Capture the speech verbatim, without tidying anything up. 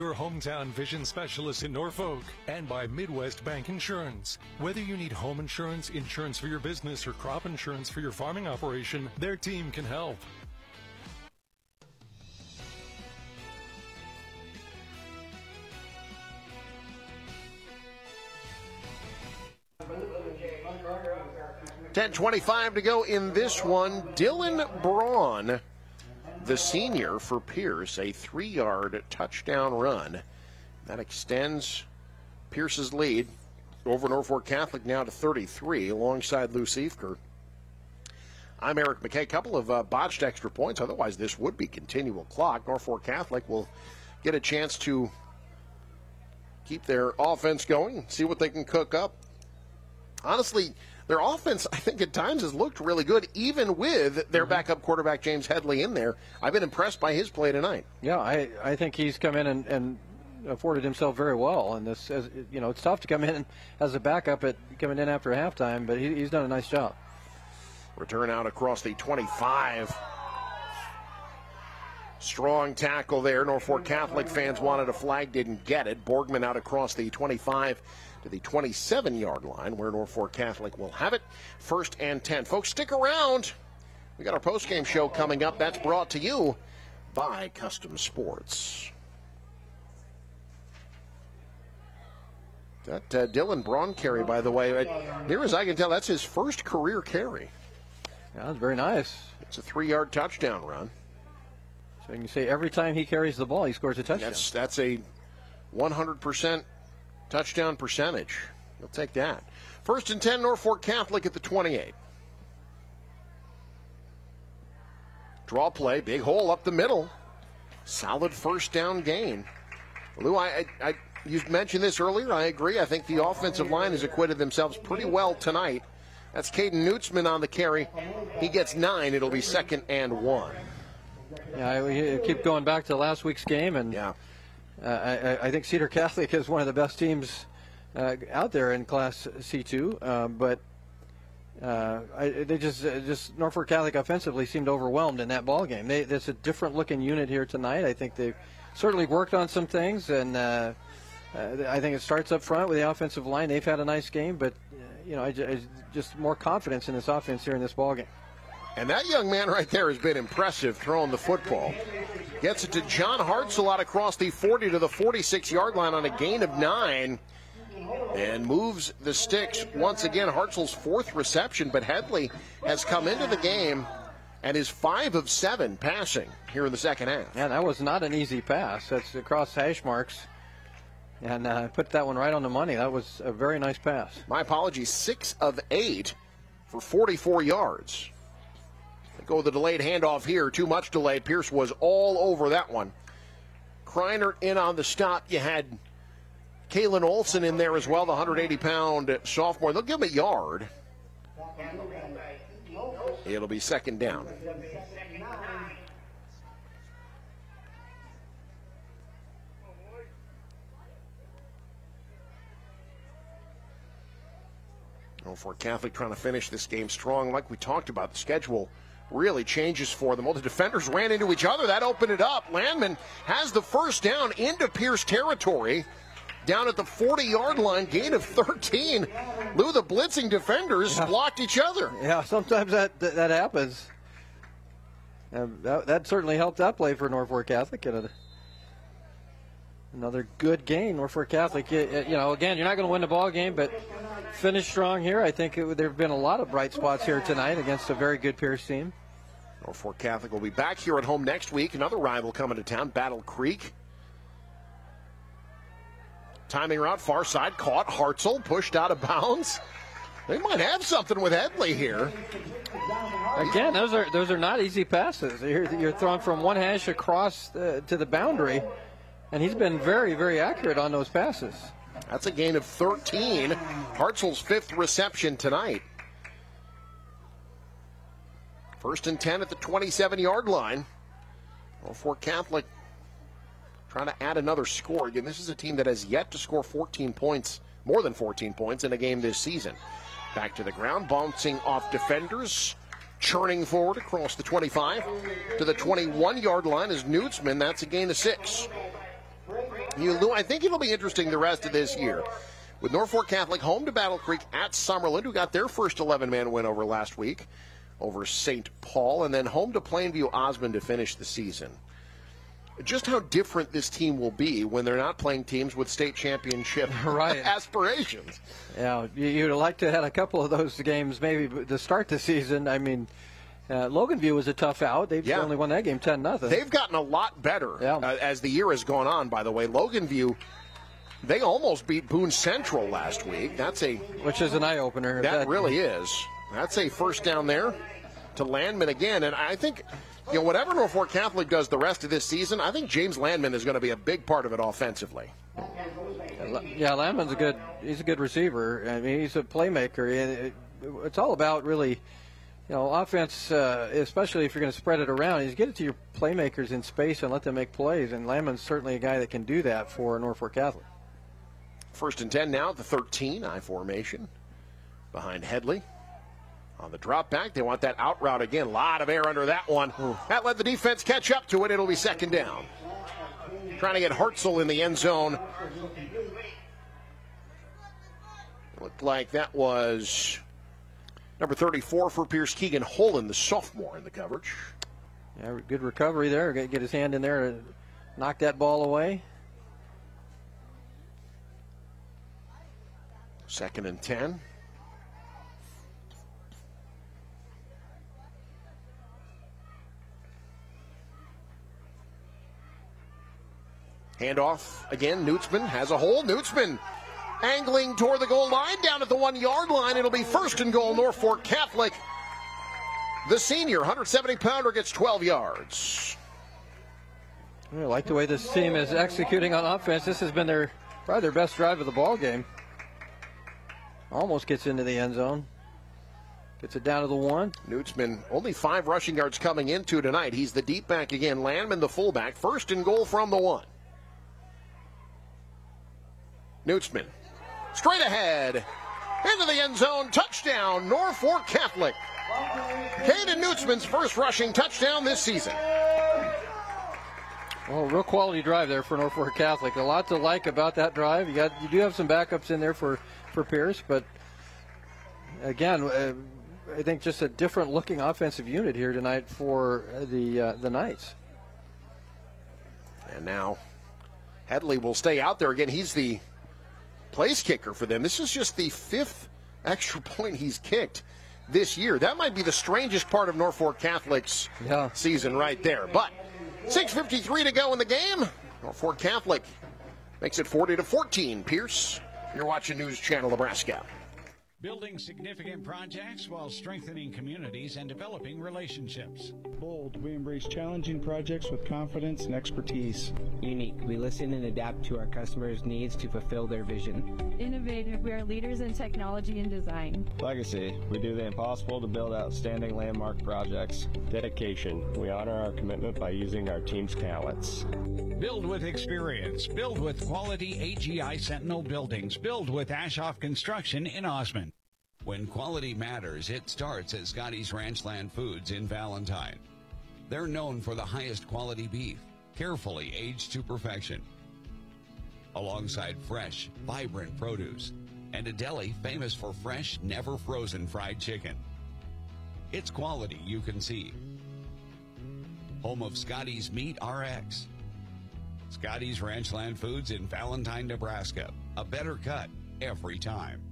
Your hometown vision specialist in Norfolk, and by Midwest Bank Insurance. Whether you need home insurance, insurance for your business, or crop insurance for your farming operation, their team can help. ten twenty-five to go in this one. Dylan Braun, the senior for Pierce, a three-yard touchdown run. That extends Pierce's lead over Norfolk Catholic now to thirty-three, alongside Lou Seifker. I'm Eric McKay. A couple of uh, botched extra points. Otherwise, this would be continual clock. Norfolk Catholic will get a chance to keep their offense going, see what they can cook up. Honestly, their offense, I think, at times has looked really good, even with their backup quarterback, James Headley, in there. I've been impressed by his play tonight. Yeah, I, I think he's come in and, and afforded himself very well. And this, as, you know, it's tough to come in as a backup at coming in after halftime, but he, he's done a nice job. Return out across the twenty-five. Strong tackle there. Norfolk Catholic fans wanted a flag, didn't get it. Borgman out across the twenty-five to the twenty-seven-yard line, where Norfolk Catholic will have it. First and ten. Folks, stick around. We got our postgame show coming up. That's brought to you by Custom Sports. That uh, Dylan Braun carry, by the way, uh, near as I can tell, that's his first career carry. Yeah, that's very nice. It's a three-yard touchdown run. So you can say every time he carries the ball, he scores a touchdown. That's, that's a one hundred percent touchdown percentage. You'll take that. First and ten, Norfolk Catholic at the twenty-eight. Draw play, big hole up the middle. Solid first down gain. Lou, I, I, I you mentioned this earlier. I agree. I think the offensive line has acquitted themselves pretty well tonight. That's Caden Nutzman on the carry. He gets nine. It'll be second and one. Yeah, we keep going back to last week's game, and yeah. uh, I, I think Cedar Catholic is one of the best teams uh, out there in Class C two. Uh, but uh, I, they just, just Norfolk Catholic offensively seemed overwhelmed in that ball game. They, there's a different looking unit here tonight. I think they've certainly worked on some things, and uh, uh, I think it starts up front with the offensive line. They've had a nice game, but uh, you know, I, I just more confidence in this offense here in this ball game. And that young man right there has been impressive throwing the football. Gets it to John Hartzell out across the forty to the forty-six-yard line on a gain of nine. And moves the sticks once again. Hartzell's fourth reception, but Headley has come into the game and is five of seven passing here in the second half. Yeah, that was not an easy pass. That's across hash marks. And uh, put that one right on the money. That was a very nice pass. My apologies, six of eight for forty-four yards. Go with the delayed handoff here. Too much delay. Pierce was all over that one. Kreiner in on the stop. You had Kalen Olson in there as well, the one hundred eighty pound sophomore. They'll give him a yard. It'll be second down. Norfolk Catholic trying to finish this game strong. Like we talked about, the schedule really changes for them. Well, the defenders ran into each other. That opened it up. Landman has the first down into Pierce territory. Down at the forty-yard line, gain of thirteen. Lou, the blitzing defenders yeah. blocked each other. Yeah, sometimes that that, that happens. Uh, that, that certainly helped that play for Norfolk Catholic. And a, another good game, Norfolk Catholic. You, you know, again, you're not going to win the ball game, but finish strong here. I think it, there have been a lot of bright spots here tonight against a very good Pierce team. Norfolk Catholic will be back here at home next week. Another rival coming to town, Battle Creek. Timing route, far side, caught. Hartzell pushed out of bounds. They might have something with Headley here. Again, those are those are not easy passes. You're, you're throwing from one hash across the, to the boundary, and he's been very, very accurate on those passes. That's a gain of thirteen. Hartzell's fifth reception tonight. First and ten at the twenty-seven-yard line. Norfolk Catholic trying to add another score. Again, this is a team that has yet to score fourteen points, more than fourteen points in a game this season. Back to the ground, bouncing off defenders, churning forward across the twenty-five to the twenty-one-yard line is Nutzman. That's a gain of six. You, Lou, I think it'll be interesting the rest of this year. With Norfolk Catholic home to Battle Creek at Summerland, who got their first eleven-man win over last week over Saint Paul, and then home to Plainview Osmond to finish the season. Just how different this team will be when they're not playing teams with state championship right. aspirations. Yeah, you'd like to have had a couple of those games maybe to start the season. I mean, uh, Loganview was a tough out. They've yeah. only won that game ten nothing. They've gotten a lot better yeah. uh, as the year has gone on, by the way. Loganview, they almost beat Boone Central last week. That's a Which is an eye-opener. That, that really is. That's a first down there to Landman again. And I think, you know, whatever Norfolk Catholic does the rest of this season, I think James Landman is going to be a big part of it offensively. Yeah, Landman's a good, he's a good receiver. I mean, he's a playmaker. It's all about really, you know, offense, uh, especially if you're going to spread it around, is get it to your playmakers in space and let them make plays. And Landman's certainly a guy that can do that for Norfolk Catholic. First and ten now at the thirteen, I formation behind Headley. On the drop back, they want that out route again. A lot of air under that one. Ooh. That let the defense catch up to it. It'll be second down. Trying to get Hartzell in the end zone. Looked like that was number thirty-four for Pierce, Keegan Holland, the sophomore in the coverage. Yeah, good recovery there. Get his hand in there and knock that ball away. Second and ten. Handoff again. Nutzman has a hole. Nutzman angling toward the goal line, down at the one-yard line. It'll be first and goal, Norfolk Catholic. The senior, one hundred seventy pounder, gets twelve yards. I like the way this team is executing on offense. This has been their probably their best drive of the ball game. Almost gets into the end zone. Gets it down to the one. Nutzman, only five rushing yards coming into tonight. He's the deep back again. Landman, the fullback. First and goal from the one. Nutzman, straight ahead, into the end zone, touchdown, Norfolk Catholic. Caden Nutzman's first rushing touchdown this season. Well, real quality drive there for Norfolk Catholic. A lot to like about that drive. You got, you do have some backups in there for, for Pierce, but again, uh, I think just a different looking offensive unit here tonight for the uh, the Knights. And now Headley will stay out there again. He's the place kicker for them. This is just the fifth extra point he's kicked this year. That might be the strangest part of Norfolk Catholic's yeah. season right there. But six fifty-three to go in the game. Norfolk Catholic makes it forty to fourteen. Pierce, you're watching News Channel Nebraska. Building significant projects while strengthening communities and developing relationships. Bold, we embrace challenging projects with confidence and expertise. Unique, we listen and adapt to our customers' needs to fulfill their vision. Innovative, we are leaders in technology and design. Legacy, we do the impossible to build outstanding landmark projects. Dedication, we honor our commitment by using our team's talents. Build with experience. Build with quality A G I Sentinel buildings. Build with Ashoff Construction in Osmond. When quality matters, it starts at Scotty's Ranchland Foods in Valentine. They're known for the highest quality beef, carefully aged to perfection, alongside fresh, vibrant produce, and a deli famous for fresh, never frozen fried chicken. It's quality you can see. Home of Scotty's Meat R X. Scotty's Ranchland Foods in Valentine, Nebraska. A better cut every time.